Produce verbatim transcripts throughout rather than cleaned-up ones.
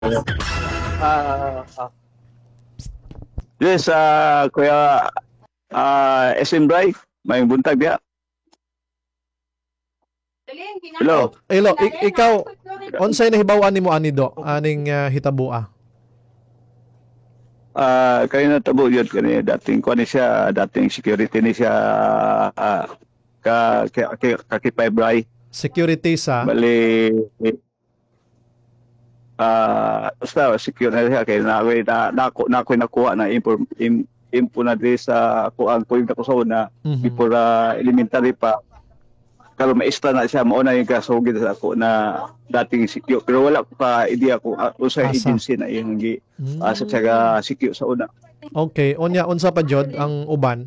Ah, ah, Yes, ah, Kuya ah, S M Bray, may buntag diya. Oh, Hello. hello, ik- ikaw unsay nahibaw-an nimo ani do aning ah, hitabua? Ah, kayo na tabo yun kani dating kuan ni siya, dating security ni siya ah, ka ka ka, ka Kipay Bray. Security sa Bali ah basta secure na siya kay na na nako na ko nakuha na inform im, info na di sa ako ang ko yung kakusaw na Mhm. before ah, elementary pa karon maestra na siya mao na yung kasugid sa ako na dating secure pero wala ko pa idea ko uh, sa Asa? agency na yung gi Mm. asa siya secure sa una. Okay, unya unsa pa jud ang uban?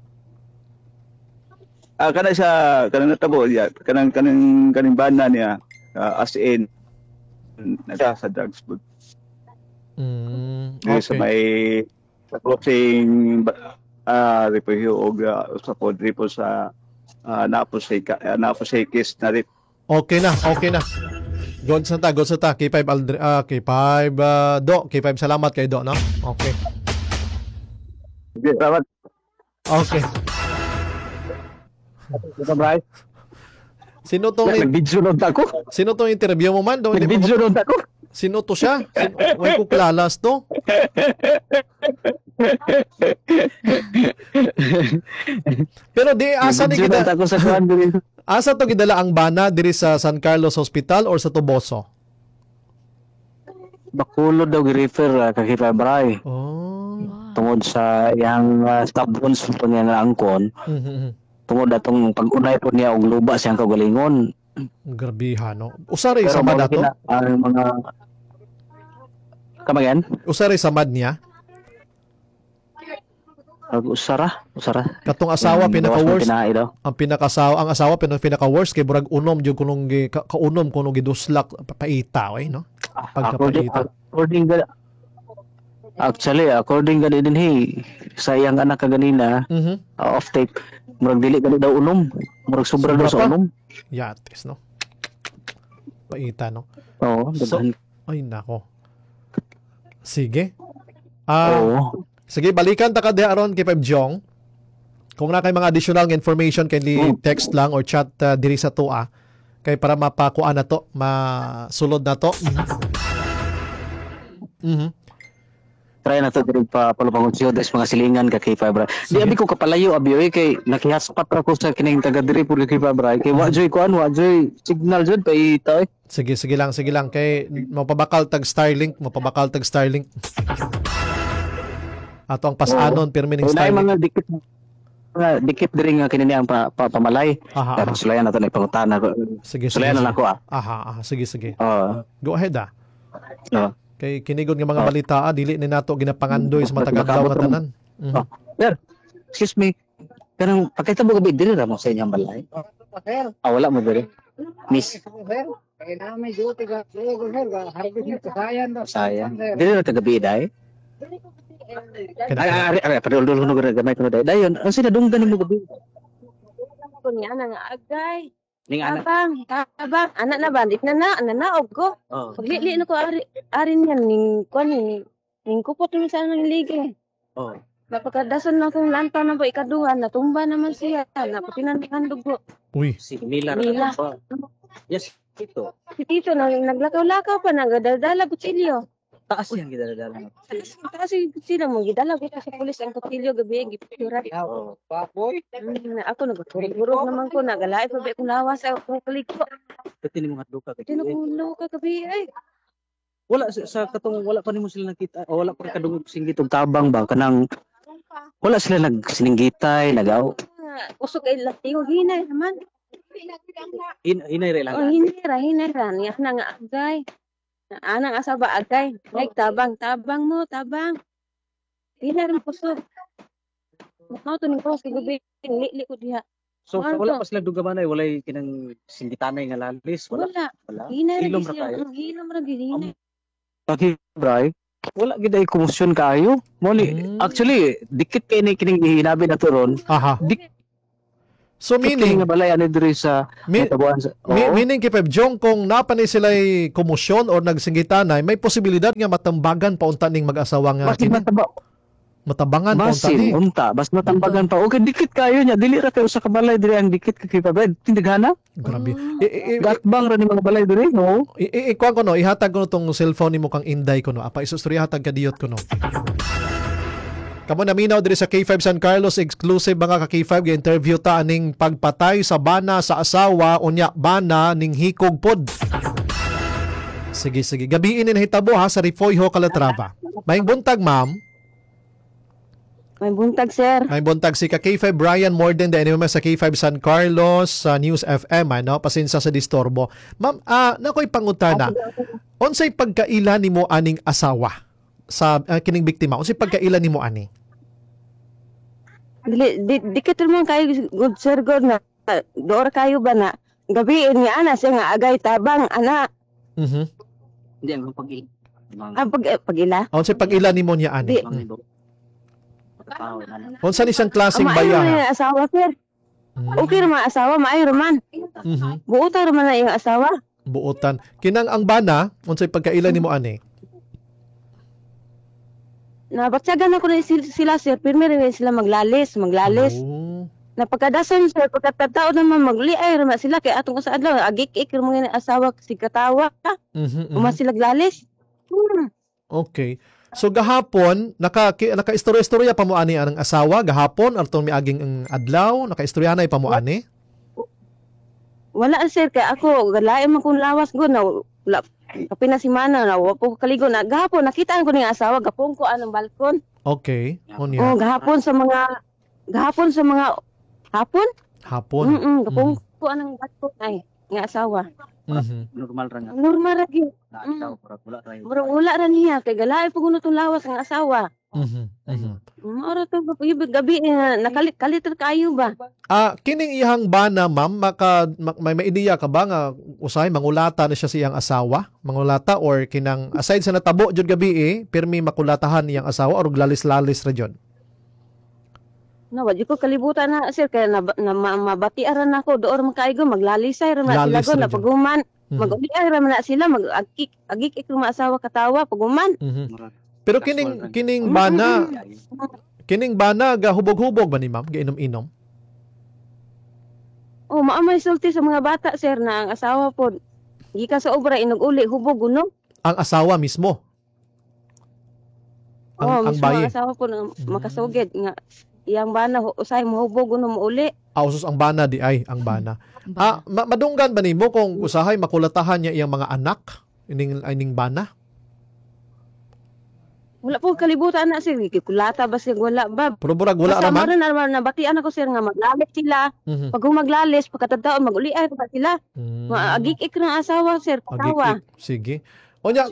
Ah kana siya kanang natabo ya kanang kanang kaning bana niya ah, as in na siya sa drugs food. Mm, Dili sa okay. may sa closing ah repo og uh, sa pod repo sa uh, napo sa uh, napo sa case na rip. Okay na, okay na. God sa ta, God sa ta. K five Aldri, ah, K five ah, do, K five salamat kay do, no? Okay. Sige, salamat. Okay. Ito Bray. Sino tong Nag-video note ako. sino tong interview mo man do? Hindi mo- Nag-video note ako. Sino to siya? Sino, way ko klalas to. Pero di asa ni Nag-video note gida, ako sa kuan diri. asa to gidala ang bana diri sa San Carlos Hospital or sa Toboso? Bakulod daw gi-refer uh, ka Kipay Bray Oh. tungod sa iyang uh, stubborn po niya na angkon Mhm. tungod atong pag-unay po niya og luba siyang kagalingon. Grabiha, no? Usari Pero sa mad mao ato? na ang mga kamayan Usari sa mad niya? ag usara, usara. Katong asawa Yung pinaka-worst. gawas ng tinae daw. Ang pinakasawa, ang asawa pinaka pinaka-worst kay burag unom jud kunong gi ka, kaunom kuno giduslak papaita, way, no? According, Pagkapaita. according ga- actually according ga din hey sa iyang anak kaganina Mhm. uh, off tape murag dili gali daw unom, murag sobra daw Sobra sa pa? unom. Yatis, no? Paita, no? Oo, So, daghan. ay nako. Sige. Ah, Oo. sige balikan ta ka diha aron kay Pep Jong. Kung na kay mga additional nga information kindly text lang or chat uh, diri sa tuwa kay para mapakuan na to, masulod na to. Mhm. Try na to diri pa palupangon siyo des mga silingan ka kay Fabra. Di Sige. abi ko kapalayo abi oy kay nakihaspat ra ko sa kining taga diri pud kay Fabra. Kay wa joy kuan wa joy signal jud pa ita oy. Sige, sige lang, sige lang. Kay mapabakal tag Starlink, mapabakal tag Starlink. Ato ang pasanon, pirmi ning Kay naay Starlink. mga dikit mga dikit diri nga kini ang pa, pa, pamalay. Aha, Pero aha. sulayan na to na pangutana ko. Sige, sige. Sulayan na sige. lang ko ah. Aha, aha. Sige, sige. Oo. Go ahead ah. Oo. Kay kinigod nga mga balita ah, dili ni nato ginapangandoy sa matagal daw nga tanan. Mhm. Oh. Sir, excuse me. Kanang pakita mo gabi diri ra mo sa inyong balay. Sir, Ah, wala mo diri. Miss, sir, kailangan may duty ka. Sir, sir, harapin niyo kasayan daw. sayang. Diri ra ta gabi day. Kana- Ay, ay, ay, padul dul no gamay ko day. Dayon, ang sinadunggan nimo gabi. Kunya na nga agay. Ning anak. Tabang, tabang. Anak na bandit na na, nanaog ko. Oh. Paglili na ko ari, arin yan, ning, kuan ni, ning kupot naman sa nang ligi. Oh. Napagkadason lang kong lanta na po ikaduhan, natumba naman siya, napatinan ng dugo. Uy, Si Mila. Mila. Oh. Yes, ito. Si Tito, nang naglakaw-lakaw pa, nagadadala kutsilyo. Taas yan gidala-dala. Kasi sila mo, gidala kita sa pulis ang kutsilyo gabi, gipura. Oh. Papoy. Mm, ako nagturog-turog naman ko, nagalay pa ba akong lawas sa akong kaliko. Pati nimo hadlo ka kay. Tinukulo ka gabi ay. Wala sa, sa katong wala pa nimo sila nakita o wala pa kadungog singgit og tabang ba kanang wala sila nagsininggitay, nagaw. Ah, Usok ay latiyo, hinay naman. In inay ra lang. Oh, hinira, hinira. Niya na nga agay. Anang asa ba agay? Like, tabang, tabang mo, tabang. Hinira mo kusog. Mao to ning cross gabi, li ko diha. So Ano wala to? pa sila dugamanay, walay kinang singgitanay nga lalis, wala. Wala. Wala. Hinira Hilom gi ra siya. kayo? Ang hilom ra gi hinay. Pagi bray. Wala gid ay kumusyon kaayo. Mo ni Mm. actually dikit kay ni kining hinabi na turon. aha. Dik So Kini meaning, nga balay ano diri sa mi- Tabuan sa. mi- Oo. meaning kay Pep Jong, kung napa ni sila'y komosyon or nagsinggitanay, may posibilidad nga matambagan paunta ning mag-asawa nga Mas kini. mataba. Matabangan paunta ni. Basin, unta, bas natambagan pa. Okay, dikit kayo niya. Dili ra kayo sa kabalay diri ang dikit kay Pabed. Tindaghana? Grabe. I- i- i- Gatbang ra ni mga balay diri, no? I- i- ikuan ko no, ihatag ko no tong cellphone nimo kang Inday ko no. Apa isusuri hatag kadiyot ko no. Kamo naminaw diri sa K five San Carlos exclusive mga ka K five ga interview ta aning pagpatay sa bana sa asawa unya bana ning hikog pod. Sige sige, gabiin ni nahitabo ha sa Rifoyho Calatrava. Maayong buntag ma'am. May buntag, sir. May buntag si ka K five Brian Morden da anyway sa K five San Carlos sa News F M ano, pasensya sa disturbo. Ma'am, ah nakoy pangutana. Unsay pagkaila nimo aning asawa sa ah, kining biktima? Unsay pagkaila nimo ani? Dili, di, dikit naman kayo, good sir, good na. Door kayo ba na? Gabiin nga, ana, siya nga agay tabang, ana. Mhm. Hindi ang pag-il. Ah, pag, eh, pag-ila. Unsay pag-ila nimo niya ani? Di. Mm. Unsa ni siyang klaseng Maayo bayaha? na yung asawa, sir. Mm. Okay naman ang asawa, maayo naman. Mhm. Buutan naman na yung asawa. Buotan. Kinang ang bana, unsay pagkaila nimo ani? Nabatsagan ako na sila, sila sir, pero meron sila maglalis, maglalis. Oh. Napagkadason sir, pagkatao naman magliay naman sila, kaya atong sa adlaw, agik-ik naman yung asawa, si katawa ka, Mhm. mhm. umas sila glalis. Hmm. Okay. So gahapon naka ki- naka-istorya-istorya pa mo ani ang asawa gahapon atong miaging ang adlaw, naka-istorya na pa mo ani? Wala sir, kaya ako, galaim man kong lawas ko, na wala, kapina si Mana, na wala po kaligo, na gahapon, nakita ko ng asawa, gapon ko anong balkon. Okay. Oh, Unya. gahapon sa mga, gahapon sa mga, hapon? Hapon. Mm gapon ko anong balkon, ay, nga asawa. Mhm. Normal ra nga. Normal ra gyud. Nakita ko wala ra. Murag wala ra niya, kay galaim po kuno tong lawas ng asawa. Mhm. Mhm. Mara to ibig gabi eh, nakalit kalit ra kayo ba? Ah, kining iyang bana ma'am, maka ma- may maidiya ka ba nga usahay mangulata na siya sa iyang asawa? Mangulata or kinang aside sa natabo jud gabi eh, pirmi makulatahan iyang asawa or glalis-lalis ra jud. Na wadi ko kalibutan na sir kay na, na ma, mabatiaran ako doon man kaigo maglalisay ra na sila Lalis go ra na dyan. paguman. Mhm. Mag-uliay ra man na sila mag agik agik ik mga asawa katawa paguman. Mhm. Pero kining kining bana, kining bana gahubog-hubog ba ni ma'am? Gainom-inom? Oh, maamay sulti sa mga bata sir na ang asawa po gikan sa obra inog uli hubog uno. Ang asawa mismo. Ang, Oh, ang mismo bayi. ang asawa po na makasugid nga iyang bana hu- usay mo hubog uno mo uli. Ah, usos ang bana di ay, ang bana. Ah, ma- madunggan ba nimo kung usahay makulatahan niya iyang mga anak? Ining ining bana? Wala po kalibutan na sir kulata ba siya wala ba? Pero burag wala Basta raman? maron na nabatian ako sir nga maglalis sila. Mhm. Pag maglalis pagkatadao mag-uliay pa sila. Mm. Maagik ik ng asawa sir katawa. Agik-ik. Sige. Onya,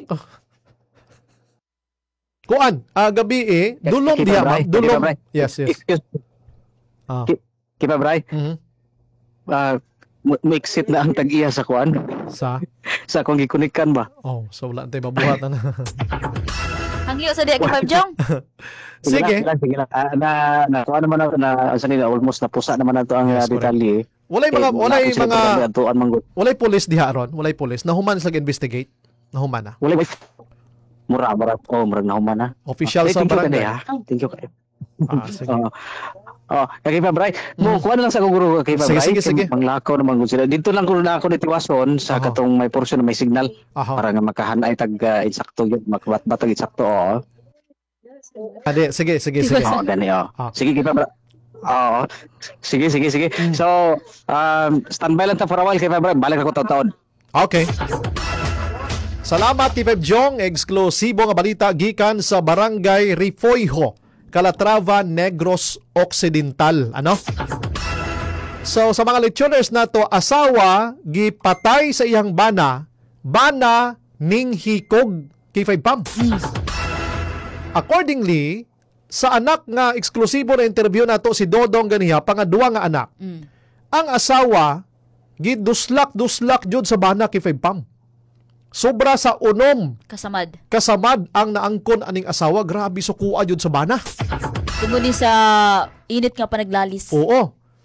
kuan, ah, gabi eh, dulong Kita, diha, Bray. ma'am. Kita, Dulong. Bray. Yes, yes. Excuse, Ah. Kipa Bray, Mhm. ah, mu- mixit na ang tag-iya sa kuan. Sa, Sa akong gikunikan ba? oh, so wala tayo mabuhat na. Hangyo sa di K five Jong. Sige. lang, sige lang. Ah, na na kuan naman ako na sa nila almost napusa naman nato ang Yes, yes, detalye. Walay mga, walay mga, tuan man gud. walay pulis diha ron, walay pulis. Nahuman sa investigate. Nahuman na. Wala ba? Mura mura oh mura na human na. Official Eh, sa thank you barangay. kay ha. Thank you kay. Ah, sige. Oh. Oh, kay pa Bray. Mo kuan lang sa akong guru kay pa Sige, Bray. sige, sige. Manglakaw naman gud sila. Dito lang ko na ako nitiwason sa Aha. katong may portion na may signal Aha. para nga makahanay tag uh, insakto gyud makbatbatag insakto oh. Ade, sige, sige, sige. Oo, gani oh. Ah. Sige kita bra. Oo. Sige, sige, sige. So, um, standby lang ta for a while kay Bray. Balik ako taon-taon. Okay. Salamat T five Jong, eksklusibo nga balita gikan sa Barangay Rifoyho, Calatrava, Negros Occidental. Ano? So sa mga lecturers nato, asawa gipatay sa iyang bana, bana ning hikog K five Pam. Accordingly, sa anak nga eksklusibo na interview nato si Dodong ganiha, pangadua nga anak. Mm. Ang asawa giduslak-duslak jud sa bana K five Pam. Sobra sa unom Kasamad. kasamad ang naangkon aning asawa, grabe sukua jud sa bana. Tungod ni sa init nga panaglalis. Oo.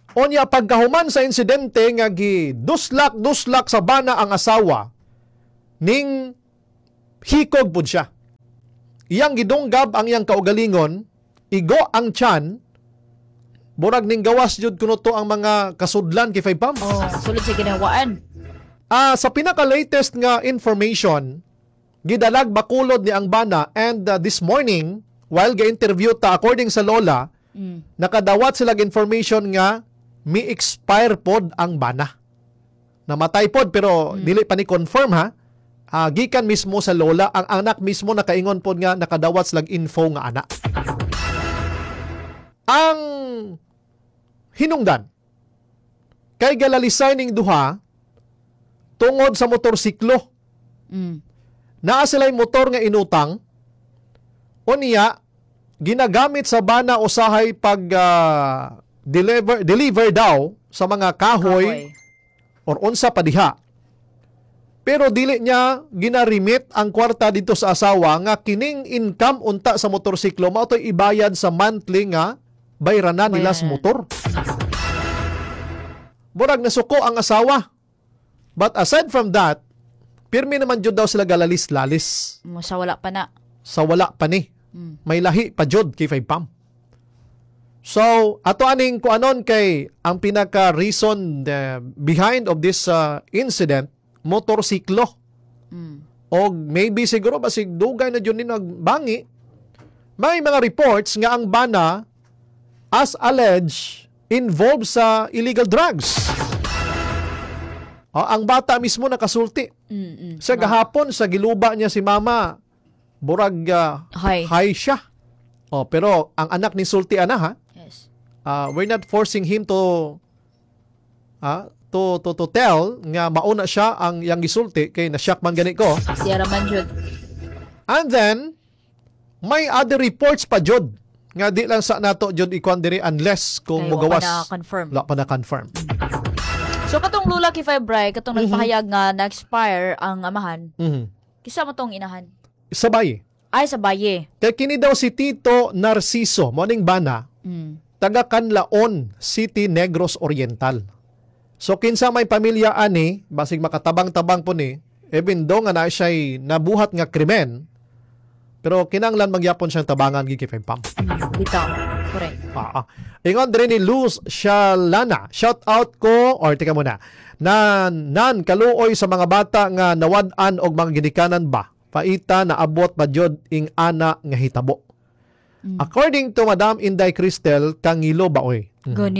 Onya pagkahuman sa insidente nga gi duslak-duslak sa bana ang asawa ning hikog pud siya. Iyang gidunggab ang iyang kaugalingon, igo ang tiyan, burag ning gawas jud kuno to ang mga kasudlan kay Five Pam. Oh, sulod sa ginawaan. Ah, sa pinaka-latest nga information, gidalag bakulod ni ang bana and uh, this morning, while ga-interview ta according sa lola, Mm. nakadawat sila information nga mi-expire pod ang bana. Namatay pod pero Mm. dili pa ni confirm ha. Ah, gikan mismo sa lola, ang anak mismo nakaingon pod nga nakadawat sila info nga ana. Ang hinungdan kay galalisay ning duha tungod sa motorsiklo. Mm. Naa sila'y motor nga inutang, o niya, ginagamit sa bana usahay pag ah, deliver, deliver daw sa mga kahoy, Kahoy. or unsa pa diha. Pero dili niya ginarimit ang kwarta dito sa asawa nga kining income unta sa motorsiklo mao toy ibayad sa monthly nga bayranan nila sa Bayaran. motor. Burag nasuko ang asawa. But aside from that, pirmi naman jud daw sila galalis-lalis Mo sa wala pa na. sa wala pa ni. Mm. May lahi pa jud kay Five Pam. So, ato aning kuanon kay ang pinaka reason uh, behind of this uh, incident, motorsiklo. Mm. O maybe siguro basig dugay na jud ni nagbangi. May mga reports nga ang bana as alleged involved sa illegal drugs. O, ang bata mismo nakasulti. Mm, mm. Sa gahapon sa giluba niya si mama, burag uh, Hi. high siya. Oh, pero ang anak ni sulti ana ha, Yes. uh, we're not forcing him to ah to to to tell nga mauna siya ang yang gisulti kay na-shock man gani ko. Siya raman jud. And then may other reports pa jud nga di lang sa nato jud ikuan diri unless kung Kay wa mugawas. pa na-confirm. Wala pa na confirm. So katong lula kay Febray, katong Mhm. nagpahayag nga na-expire ang amahan, Mhm. kisa mo tong inahan? Sabay. Ay, sa baye. Kay kini daw si Tito Narciso, mo ning bana, Mm. taga Canlaon City, Negros Oriental. So kinsa may pamilya ani, basig makatabang-tabang po ni, even though nga na siya'y nabuhat nga krimen, pero kinanglan magyapon siyang tabangan gi kay Five Pam. Mm. Bitaw. Correct. Ah, ah. Ingon din ni Luz Shalana. Shout out ko, or tika muna, na nan kaluoy sa mga bata nga nawad-an og mga ginikanan ba, paita na abot pa jud ing ana nga hitabo. Mm. According to Madam Inday Cristel, kangilo ba oy? Mhm. Gani.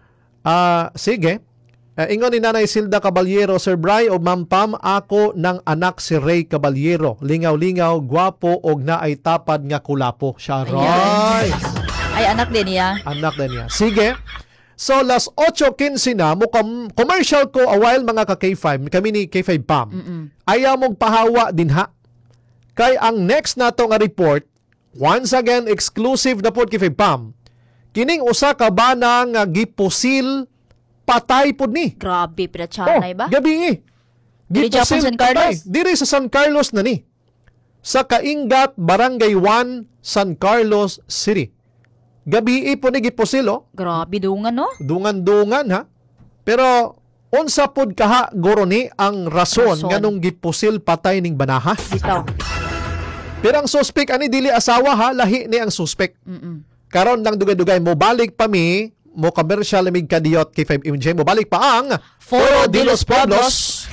Ah, sige. Uh, ingon ni Nanay Silda Caballero, Sir Bry o Ma'am Pam, ako ng anak si Ray Caballero. Lingaw-lingaw, gwapo og naay tapad nga kulapo. Siya Ray. Ay, anak din niya. Anak na niya. Sige. So, las eight fifteen na, mukam commercial ko a while mga ka K five, kami ni K five Pam. Mm-mm. Ayaw mong pahawa din ha. Kay ang next nato nga report, once again, exclusive na po kay five Pam, kining usa ka bana nga gipusil patay pod ni. Grabe, Oh, pinachanay ba? gabi eh. Diri Japan, San Carlos? patay. Diri sa San Carlos na ni. Sa Kaingat, Barangay one, San Carlos City. Gabi eh po ni gipusil oh. Grabe, dungan, no? Dungan-dungan ha. Pero unsa pod kaha guro ni ang rason, Rason. nganong gipusil patay ning banaha. Bitaw. Pero ang suspect ani dili asawa ha, lahi ni ang suspect. Mm-mm. Karon lang dugay-dugay mo balik pa mi mo commercial lamig kadiyot kay five M J mo balik pa ang Foro de los Pueblos.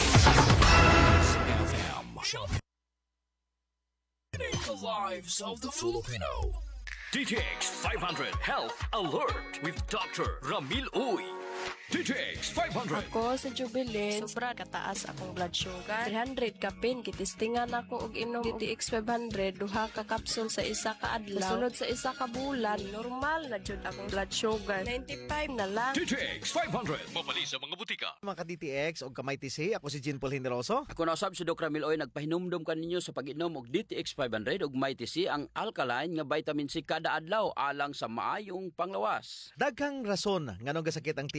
The lives of the Filipino. D T X five hundred Health Alert with Doctor Ramil Uy. D T X five hundred. Ako sa Jubilin, sobra kataas akong blood sugar. three hundred kapin, kitistingan ako og inom D T X five hundred, duha ka kapsul sa isa ka adlaw. Kasunod sa isa ka bulan, normal na jud akong blood sugar. ninety-five na lang. D T X five hundred. Mabali sa mga butika. Mga ka-D T X o kamay T C, ako si Jean Paul Generoso. Ako na usab si Doc Ramil Oy, nagpahinumdum kaninyo sa pag-inom og D T X five hundred ug may T C ang alkaline nga vitamin C kada adlaw alang sa maayong panglawas. Daghang rason nganong gasakit ang tiyan.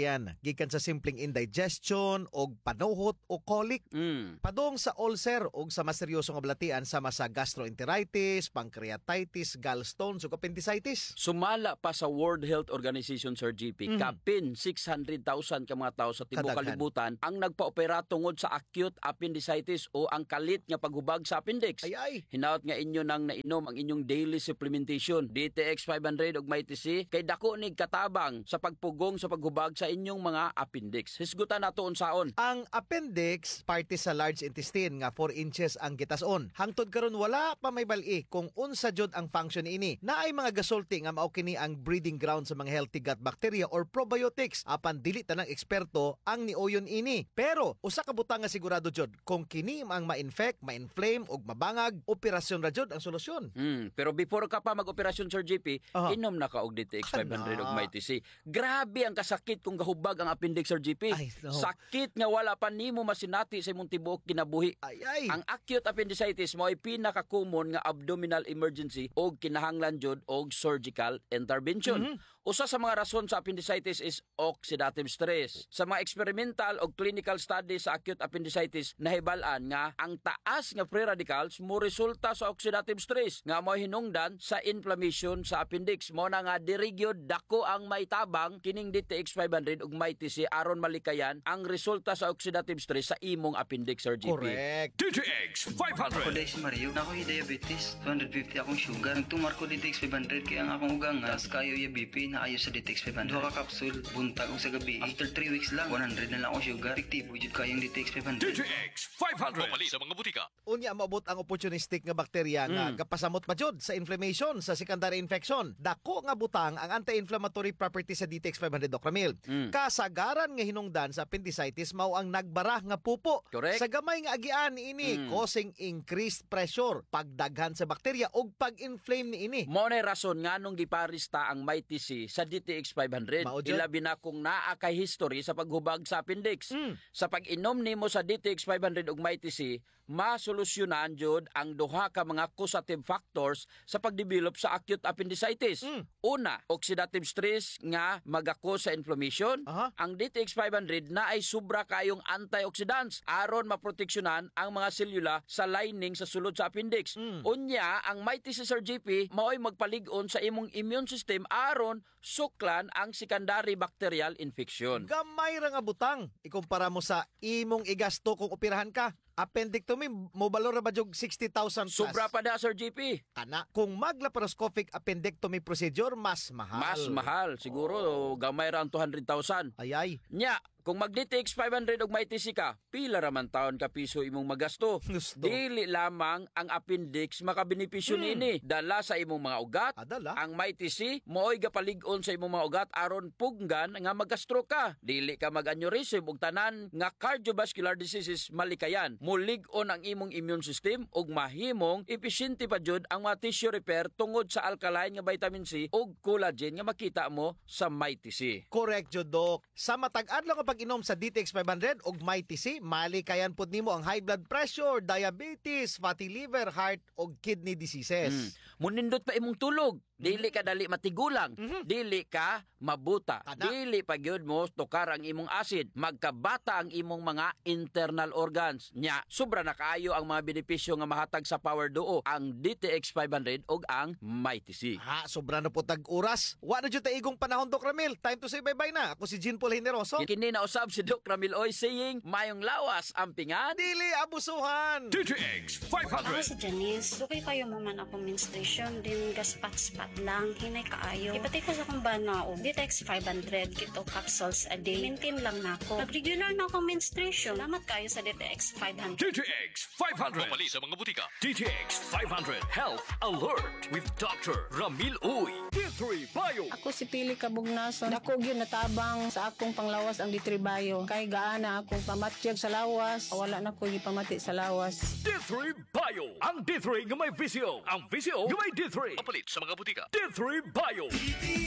gikan sa simpleng indigestion og panuhot o colic. Mm. Padong sa ulcer og sa mas seryoso nga balatian sama sa gastroenteritis, pancreatitis, gallstones ug appendicitis. Sumala pa sa World Health Organization, Sir G P, Mhm. kapin six hundred thousand ka mga tao sa tibuok Kadaghan. kalibutan ang nagpaopera tungod sa acute appendicitis o ang kalit nga paghubag sa appendix. Ay ay. Hinaot nga inyo nang nainom ang inyong daily supplementation, D T X five hundred ug Mighty C, kay dako nig katabang sa pagpugong sa paghubag sa inyong mga appendix. Hisgutan nato unsaon. Ang appendix, parte sa large intestine nga four inches ang gitas-on. Hangtod karon wala pa may bal-i kung unsa jud ang function ini. Naay mga gasulti nga mao kini ang breeding ground sa mga healthy gut bacteria or probiotics. Apan dili tanang eksperto ang niuyon ini. Pero usa ka butang nga sigurado jud kung kini ang ma-infect, ma-inflame ug mabangag, operasyon ra jud ang solusyon. Hmm, pero before ka pa mag-operasyon, Sir G P, Aha. inom na ka og D T X five hundred Kana. ug Mighty C. Grabe ang kasakit kung gahubag ang appendix, Sir G P. Ay, no. Sakit nga wala pa nimo masinati sa imong tibuok kinabuhi. Ay ay. Ang acute appendicitis mo ay pinaka-common nga abdominal emergency o kinahanglan jud og surgical intervention. Usa sa mga rason sa appendicitis is oxidative stress. Sa mga experimental o clinical studies sa acute appendicitis, nahibal-an nga ang taas nga free radicals mo resulta sa oxidative stress nga mo hinungdan sa inflammation sa appendix. Mo na nga dirigyod dako ang maitabang kining D T X five hundred ug Mighty C aron malikayan ang resulta sa oxidative stress sa imong appendix, Sir G P. Correct. D T X five hundred. Ako dahil si Mario, na ako'y diabetes, two fifty akong sugar. Nagtumar ko D T X five hundred kaya ang akong ugangas, kayo yung B P na ayo sa D T X five hundred. Duha ka kapsul, buntag o sa gabi. After three weeks lang, one hundred na lang akong sugar. Tiktibo jud kayong D T X five hundred. D T X five hundred. Pumali sa mga butika. Unya maabot ang opportunistic nga bakterya nga Mm. kapasamot pa jud sa inflammation sa secondary infection. Dako nga butang ang anti-inflammatory property sa D T X five hundred, Doc Ramil. Mm. Kasagaran nga hinungdan sa appendicitis mao ang nagbara nga pupo. Correct. Sa gamay nga agian ini Mm. causing increased pressure, pagdaghan sa bakterya ug pag-inflame ni ini. Mo na rason nga nung giparista ang Mighty C sa D T X five hundred. Mao jud. Ilabi na kung naa kay history sa paghubag sa appendix. Mm. Sa pag-inom nimo sa D T X five hundred ug Mighty C, masolusyonan jud ang duha ka mga causative factors sa pagdevelop sa acute appendicitis. Mm. Una, oxidative stress nga magako sa inflammation. Aha. Ang D T X five hundred na ay sobra kayong antioxidants aron maproteksyonan ang mga selula sa lining sa sulod sa appendix. Mm. Unya, ang Mighty C, Sir G P, mao'y magpalig-on sa imong immune system aron suklan ang secondary bacterial infection. Gamay ra nga butang ikumpara mo sa imong igasto kung operahan ka. Appendectomy mo balor ra ba jog sixty thousand plus? Sobra pa da, Sir G P. Kana. Kung mag-laparoscopic appendectomy procedure, mas mahal. Mas mahal. Siguro, gamay ra ang two hundred thousand. Ay ay. Nya, kung mag-D T X five hundred ug Mighty C ka, pila raman taon ka piso imong magasto. Gusto. Dili lamang ang appendix makabenepisyo Hmm. nini. Dala sa imong mga ugat. Adala. Ang Mighty C, mooy gapalig-on sa imong mga ugat aron puggan nga magastro ka. Dili ka mag-aneurysm ug tanan nga cardiovascular diseases malikayan. Mulig-on ang imong immune system ug mahimong epesyente pa jud ang mga tissue repair tungod sa alkaline nga vitamin C ug collagen nga makita mo sa Mighty C. Correct jud, Doc. Sa matag-adlaw nga pag-inom sa D T X five hundred ug Mighty C, malikayan pud nimo ang high blood pressure, diabetes, fatty liver, heart ug kidney diseases. Mm. Munindot pa imong tulog. Dili ka dali matigulang. Dili ka mabuta. Kana. Dili pa gyud mo tukar ang imong acid. Magkabata ang imong mga internal organs. Nya, sobra na kaayo ang mga benepisyo nga mahatag sa Power Duo, ang D T X five hundred ug ang Mighty C. Ha, sobra na po tag-oras. Wa na jud taigong panahon, Doc Ramil. Time to say bye-bye na. Ako si Jean Paul Generoso. Kini na usab si Doc Ramil Oy saying, mayong lawas ang pingan. Dili abusuhan. D T X five Ako hundred. si Janice. Dukay kayo maman ako menstruation. Din gaspat-spat lang. Hinay kaayo. Ipatay ko sa kong banao. D T X five hundred. Kito capsules a day. Maintain lang na ako. Nag-regular na ako menstruation. Salamat kayo sa D T X five hundred. D T X five hundred. Pumali sa mga butika. D T X five hundred Health Alert with Doctor Ramil Uy. D three Bio. Ako si Pili Kabugnason. Dako gyud natabang sa akong panglawas ang D three Bio. Kay gaana akong pamatyag sa lawas. Wala na ko gipamati sa lawas. D three Bio. Ang D three nga may visio. Ang visio nga may D three. Papalit sa mga butika. D three Bio.